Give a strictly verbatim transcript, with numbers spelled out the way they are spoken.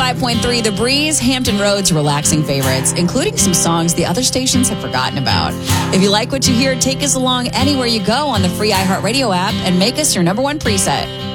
five point three The Breeze, Hampton Roads relaxing favorites, including some songs the other stations have forgotten about. If you like what you hear, take us along anywhere you go on the free iHeartRadio app and make us your number one preset.